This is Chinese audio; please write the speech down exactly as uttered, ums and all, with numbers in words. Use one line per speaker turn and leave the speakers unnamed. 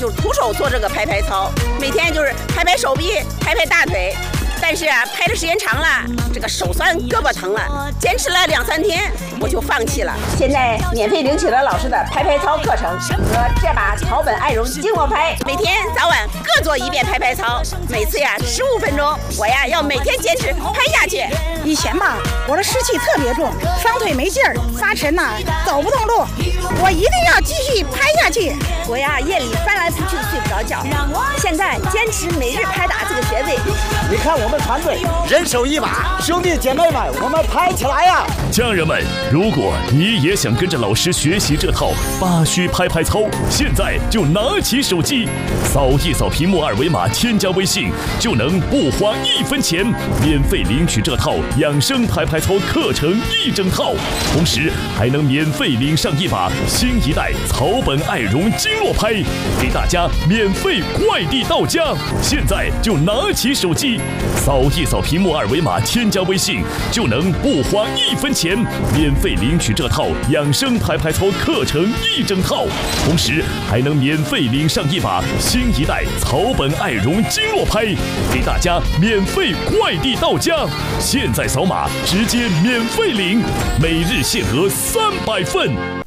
就是徒手做这个拍拍操，每天就是拍拍手臂，拍拍大腿。但是啊，拍的时间长了，这个手酸，胳膊疼了，坚持了两三天，我就放弃了。现在免费领取了老师的拍拍操课程和这把草本爱绒经络拍，每天早晚各做一遍拍拍操，每次呀十五分钟，我呀要每天坚持拍下去。
以前吧，我的湿气特别重，双腿没劲儿，发沉呐、啊，走不动路，我一定要继续拍下去。
我呀夜里翻来覆去的睡不着觉，现在坚持每日拍打这个穴位。
你看我们团队人手一把，兄弟姐妹们，我们拍起来呀！
家人们，如果你也想跟着老师学习这套八虚拍拍操，现在就拿起手机，扫一扫屏幕二维码，添加微信，就能不花一分钱，免费领取这套养生拍拍操课程一整套，同时还能免费领上一把新一代草本爱绒经络拍，给大家免费快递到家。现在就拿起手机，扫一扫屏幕二维码，添加微信，就能不花一分钱，免费领取这套养生拍拍操课程一整套，同时还能免费领上一把新一代草本爱绒经络拍，给大家免费快递到家。现在扫码直接免费领，每日限额三百份。